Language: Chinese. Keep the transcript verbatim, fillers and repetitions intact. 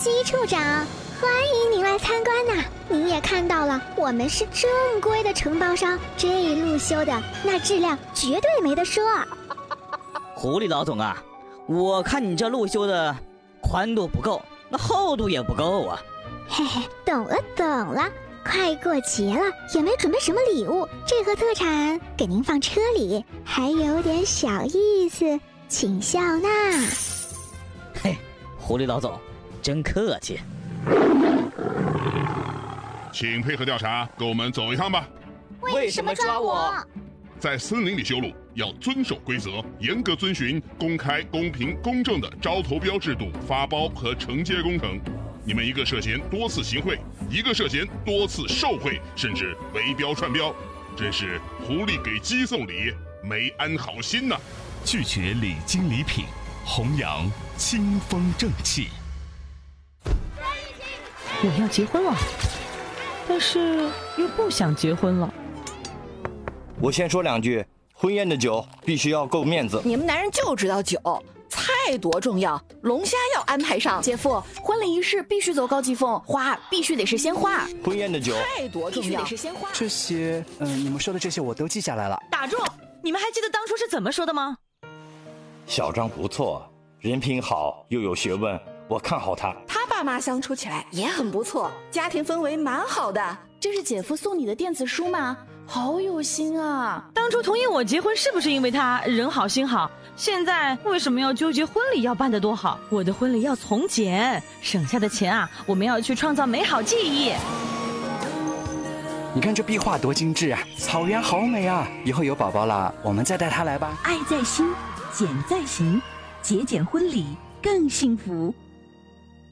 姬处长，欢迎您来参观呐！您也看到了，我们是正规的承包商，这路修的那质量绝对没得说。 狐狸老总啊，我看你这路修的宽度不够，那厚度也不够啊。 嘿嘿，懂了懂了，快过节了，也没准备什么礼物，这盒特产给您放车里，还有点小意思，请笑纳。 嘿，狐狸老总，真客气。 请配合调查，跟我们走一趟吧。 为什么抓我？ 在森林里修路，要遵守规则，严格遵循公开、公平、公正的招投标制度发包和承接工程。你们一个涉嫌多次行贿，一个涉嫌多次受贿，甚至围标串标，真是狐狸给鸡送礼，没安好心呐！ 拒绝礼金礼品，弘扬清风正气。 我要结婚了，但是又不想结婚了。 我先说两句，婚宴的酒必须要够面子。 你们男人就知道酒，菜多重要，龙虾要安排上。姐夫，婚礼仪式必须走高级风，花必须得是鲜花。 婚宴的酒菜多重要，必须得是鲜花。 这些，嗯、呃，你们说的这些我都记下来了。 打住！你们还记得当初是怎么说的吗？ 小张不错，人品好又有学问，我看好他。 他爸妈相处起来也很不错，家庭氛围蛮好的。这是姐夫送你的电子书吗？好有心啊！ 当初同意我结婚是不是因为他人好心好？现在为什么要纠结婚礼要办得多好？我的婚礼要从简，省下的钱啊，我们要去创造美好记忆。 你看这壁画多精致啊，草原好美啊！以后有宝宝了，我们再带他来吧。 爱在心，简在行，节俭婚礼更幸福。